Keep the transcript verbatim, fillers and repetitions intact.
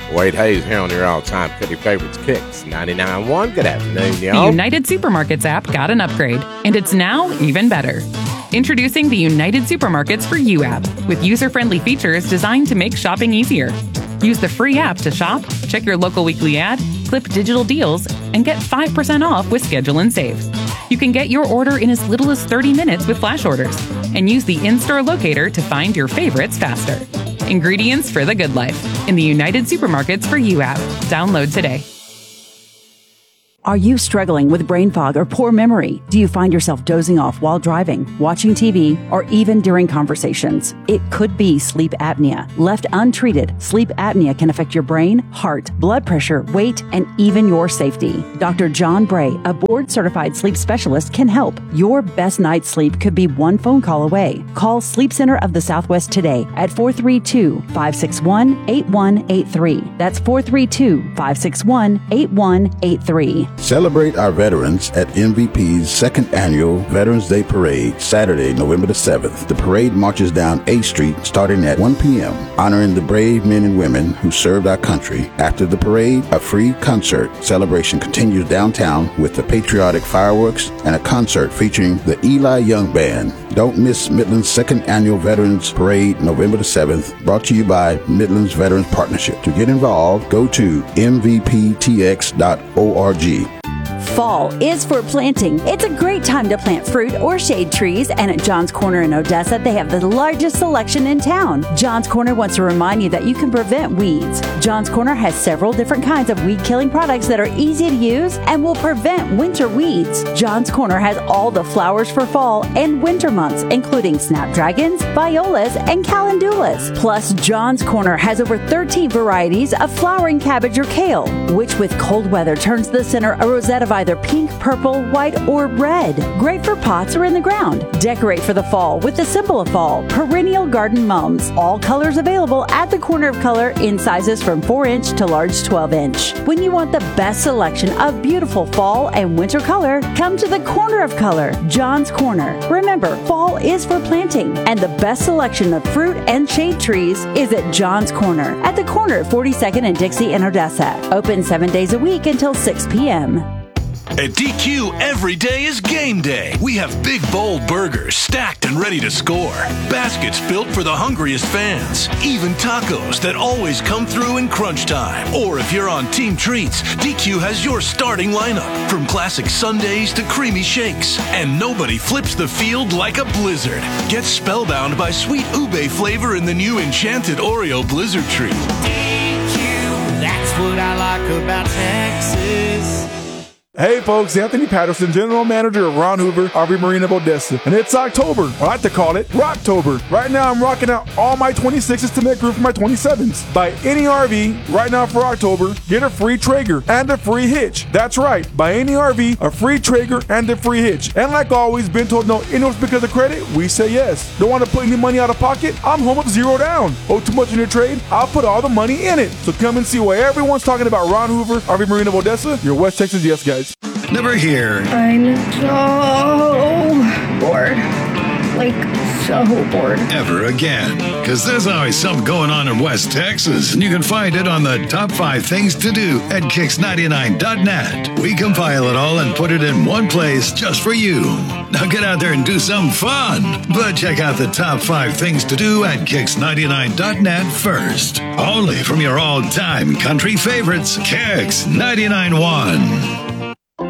Wade Hayes here on your all-time cookie favorites, Kicks ninety-nine point one. Good afternoon, y'all. The United Supermarkets app got an upgrade, and it's now even better. Introducing the United Supermarkets for You app, with user-friendly features designed to make shopping easier. Use the free app to shop, check your local weekly ad, clip digital deals, and get five percent off with Schedule and Saves. You can get your order in as little as thirty minutes with flash orders, and use the in-store locator to find your favorites faster. Ingredients for the good life in the United Supermarkets for You app. Download today. Are you struggling with brain fog or poor memory? Do you find yourself dozing off while driving, watching T V, or even during conversations? It could be sleep apnea. Left untreated, sleep apnea can affect your brain, heart, blood pressure, weight, and even your safety. Doctor John Bray, a board-certified sleep specialist, can help. Your best night's sleep could be one phone call away. Call Sleep Center of the Southwest today at four three two, five six one, eight one eight three. That's four three two, five six one, eight one eight three. Celebrate our veterans at M V P's second annual Veterans Day Parade, Saturday, November the seventh. The parade marches down A Street starting at one p.m., honoring the brave men and women who served our country. After the parade, a free concert celebration continues downtown with the patriotic fireworks and a concert featuring the Eli Young Band. Don't miss Midland's second annual Veterans Parade, November the seventh, brought to you by Midland's Veterans Partnership. To get involved, go to m v p t x dot org. Fall is for planting. It's a great time to plant fruit or shade trees, and at John's Corner in Odessa, they have the largest selection in town. John's Corner wants to remind you that you can prevent weeds. John's Corner has several different kinds of weed-killing products that are easy to use and will prevent winter weeds. John's Corner has all the flowers for fall and winter months, including snapdragons, violas, and calendulas. Plus, John's Corner has over thirteen varieties of flowering cabbage or kale, which with cold weather turns the center a rosette of either pink, purple, white, or red. Great for pots or in the ground. Decorate for the fall with the symbol of fall, perennial garden mums. All colors available at the Corner of Color in sizes from four inch to large twelve inch. When you want the best selection of beautiful fall and winter color, come to the Corner of Color, John's Corner. Remember, fall is for planting, and the best selection of fruit and shade trees is at John's Corner, at the corner of forty-second and Dixie in Odessa. Open seven days a week until six p.m. At D Q, every day is game day. We have big, bold burgers stacked and ready to score. Baskets filled for the hungriest fans. Even tacos that always come through in crunch time. Or if you're on Team Treats, D Q has your starting lineup. From classic sundaes to creamy shakes. And nobody flips the field like a blizzard. Get spellbound by sweet ube flavor in the new Enchanted Oreo Blizzard Treat. D Q, that's what I like about Texas. Hey folks, Anthony Patterson, General Manager of Ron Hoover, R V Marine of Odessa. And it's October. I like to call it Rocktober. Right now I'm rocking out all my twenty-sixes to make room for my twenty-sevens. Buy any R V right now for October, get a free Traeger and a free hitch. That's right, buy any R V, a free Traeger and a free hitch. And like always, been told no interest because of credit? We say yes. Don't want to put any money out of pocket? I'm home with zero down. Owe too much in your trade? I'll put all the money in it. So come and see why everyone's talking about Ron Hoover, R V Marine of Odessa, your West Texas yes guys. Never here. I'm so bored. Like, so bored. Ever again. Because there's always something going on in West Texas, and you can find it on the top five things to do at kicks ninety-nine dot net. We compile it all and put it in one place just for you. Now get out there and do something fun. But check out the top five things to do at kicks ninety-nine dot net first. Only from your all-time country favorites, Kicks ninety-nine point one.